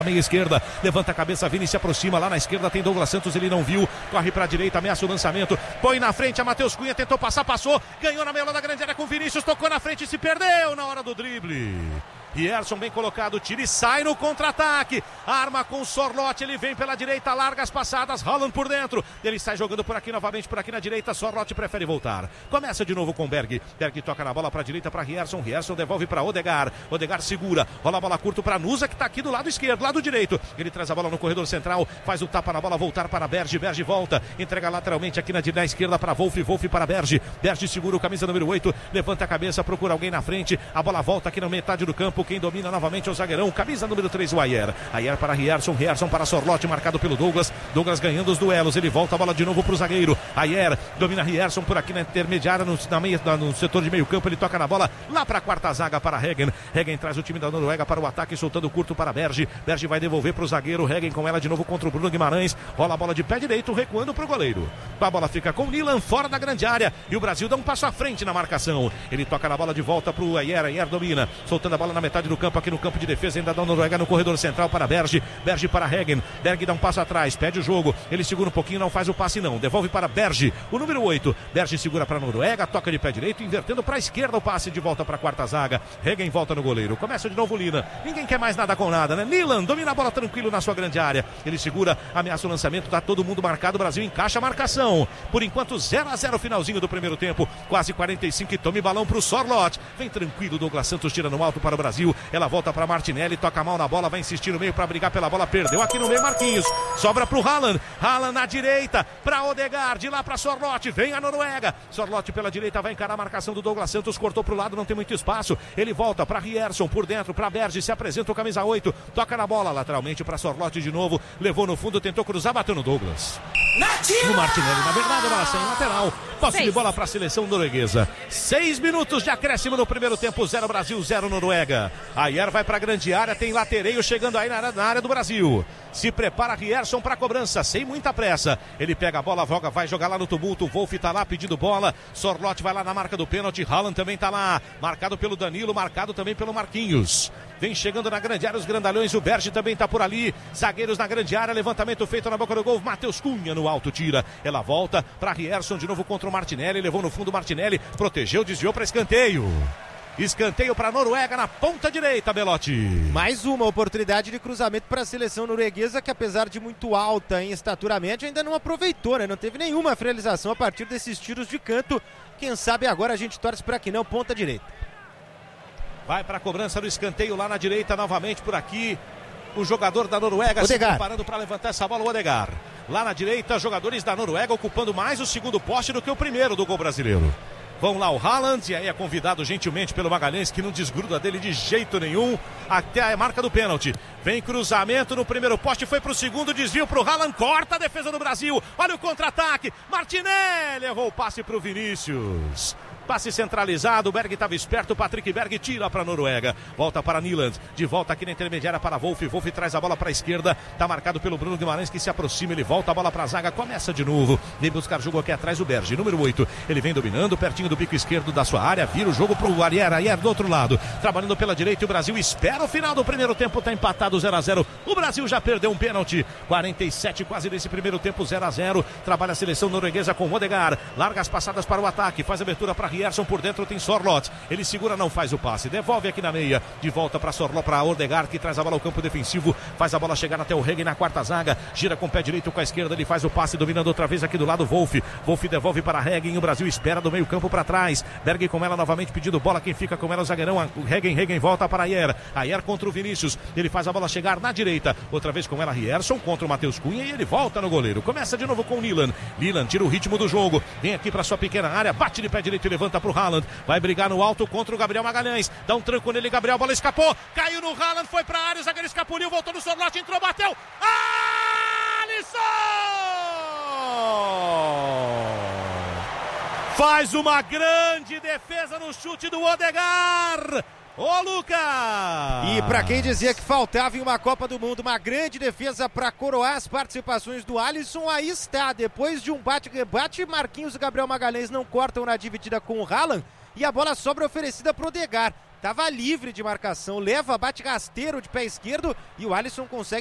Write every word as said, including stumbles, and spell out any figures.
Meia esquerda, levanta a cabeça, Vini se aproxima, lá na esquerda tem Douglas Santos, ele não viu, corre pra direita, ameaça o lançamento, põe na frente a Matheus Cunha, tentou passar, passou, ganhou na meia da grande área com Vinícius, tocou na frente e se perdeu na hora do drible. Rierson bem colocado, tira e sai no contra-ataque, arma com o Sorloth, ele vem pela direita, larga as passadas, Haaland por dentro, ele sai jogando por aqui novamente, por aqui na direita, Sorloth prefere voltar, começa de novo com Berg, Berg toca na bola pra direita pra Rierson, Rierson devolve pra Odegaard, Odegaard segura, rola a bola curto pra Nusa que tá aqui do lado esquerdo, lado direito, ele traz a bola no corredor central, faz o tapa na bola, voltar para Berg, Berg volta, entrega lateralmente aqui na, na esquerda para Wolf, Wolf para Berg, Berg segura o camisa número oito, levanta a cabeça, procura alguém na frente, a bola volta aqui na metade do campo, quem domina novamente é o zagueirão, camisa número três, o Ayer, Ayer para Rierson, Rierson para Sorloth, marcado pelo Douglas, Douglas ganhando os duelos, ele volta a bola de novo para o zagueiro, Ayer domina Rierson por aqui na intermediária, no, na meia, no setor de meio campo, ele toca na bola, lá para a quarta zaga para Hegen, Hegen traz o time da Noruega para o ataque, soltando curto para Berg, Berg vai devolver para o zagueiro, Hegen com ela de novo contra o Bruno Guimarães, rola a bola de pé direito, recuando para o goleiro, a bola fica com o Nilan fora da grande área, e o Brasil dá um passo à frente na marcação, ele toca na bola de volta para o Ayer, Ayer domina, soltando a bola na metade do campo, aqui no campo de defesa, ainda da Noruega no corredor central para Berg, Berg para Hegen, Berg dá um passo atrás, pede o jogo, ele segura um pouquinho, não faz o passe não, devolve para Berg, o número oito, Berg segura para a Noruega, toca de pé direito, invertendo para a esquerda o passe de volta para a quarta zaga, Hegen volta no goleiro, começa de novo Lina, ninguém quer mais nada com nada, né? Nilan domina a bola tranquilo na sua grande área, ele segura, ameaça o lançamento, tá todo mundo marcado, o Brasil encaixa a marcação, por enquanto zero a zero finalzinho do primeiro tempo, quase quarenta e cinco e tome balão para o Sorloth, vem tranquilo, Douglas Santos tira no alto para o Brasil, ela volta para Martinelli, toca mal na bola, vai insistir no meio para brigar pela bola, perdeu aqui no meio Marquinhos, sobra para o Haaland, Haaland na direita, para Odegaard, de lá para Sorloth, vem a Noruega, Sorloth pela direita, vai encarar a marcação do Douglas Santos, cortou para o lado, não tem muito espaço, ele volta para Rierson, por dentro, para Berg, se apresenta o camisa oito, toca na bola, lateralmente para Sorloth de novo, levou no fundo, tentou cruzar, bateu no Douglas. No Martinelli, na verdade, ela sem lateral, posse Seis. de bola para a seleção norueguesa, seis minutos de acréscimo no primeiro tempo, zero Brasil, zero Noruega, Ayer vai para a grande área, tem latereio chegando aí na área, na área do Brasil, se prepara Rierson para a cobrança, sem muita pressa, ele pega a bola, voga, vai jogar lá no tumulto, Wolf tá lá pedindo bola, Sorloth vai lá na marca do pênalti, Haaland também tá lá, marcado pelo Danilo, marcado também pelo Marquinhos, vem chegando na grande área os grandalhões, o Berg também tá por ali, zagueiros na grande área, levantamento feito na boca do gol, Matheus Cunha no alto tira, ela volta para Rierson de novo contra o Martinelli, levou no fundo Martinelli, protegeu, desviou para escanteio. Escanteio para a Noruega na ponta direita, Belotti. Mais uma oportunidade de cruzamento para a seleção norueguesa, que apesar de muito alta em estatura média, ainda não aproveitou, né? Não teve nenhuma finalização a partir desses tiros de canto. Quem sabe agora a gente torce para que não, ponta direita. Vai para a cobrança do escanteio lá na direita, novamente por aqui. O jogador da Noruega Odegaard. se preparando para levantar essa bola, o Odegaard. Lá na direita, jogadores da Noruega ocupando mais o segundo poste do que o primeiro do gol brasileiro. Vão lá o Haaland, e aí é convidado gentilmente pelo Magalhães, que não desgruda dele de jeito nenhum, até a marca do pênalti. Vem cruzamento no primeiro poste, foi pro segundo, desvio pro Haaland, corta a defesa do Brasil, olha o contra-ataque, Martinelli errou o passe pro Vinícius. Passe centralizado, o Berg estava esperto, o Patrick Berg tira para a Noruega, volta para Niland, de volta aqui na intermediária para Wolf, Wolf traz a bola para a esquerda, está marcado pelo Bruno Guimarães que se aproxima, ele volta a bola para a zaga, começa de novo, vem buscar jogo aqui atrás o Berg, número oito, ele vem dominando, pertinho do bico esquerdo da sua área, vira o jogo para o Ayer, Ayer do outro lado, trabalhando pela direita, e o Brasil espera o final do primeiro tempo, está empatado zero a zero, o Brasil já perdeu um pênalti, quarenta e sete quase desse primeiro tempo, zero a zero, trabalha a seleção norueguesa com Odegaard, larga as passadas para o ataque, faz abertura para Rierson, por dentro tem Sorloth, ele segura, não faz o passe, devolve aqui na meia, de volta para Sorloth, para Odegaard, que traz a bola ao campo defensivo, faz a bola chegar até o Hegen na quarta zaga, gira com o pé direito com a esquerda, ele faz o passe, dominando outra vez aqui do lado Wolf, Wolf devolve para Hegen, o Brasil espera do meio campo para trás, Berg com ela novamente pedindo bola, quem fica com ela é o zagueirão, o Hegen, Hegen volta para Ayer, Ayer contra o Vinícius, ele faz a bola chegar na direita, outra vez com ela Rierson contra o Matheus Cunha, e ele volta no goleiro, começa de novo com o Nilan, Nilan tira o ritmo do jogo, vem aqui para sua pequena área, bate de pé direito e levanta para o Haaland, vai brigar no alto contra o Gabriel Magalhães, dá um tranco nele, Gabriel, a bola escapou, caiu no Haaland, foi para a área, o zagueiro escapuliu, voltou no Sorloth, entrou, bateu, Alisson! Faz uma grande defesa no chute do Odegaard, ô Lucas! E para quem dizia que faltava em uma Copa do Mundo uma grande defesa para coroar as participações do Alisson, aí está, depois de um bate-rebate, Marquinhos e Gabriel Magalhães não cortam na dividida com o Haaland, e a bola sobra oferecida para o Odegaard. Tava livre de marcação, leva, bate rasteiro de pé esquerdo e o Alisson consegue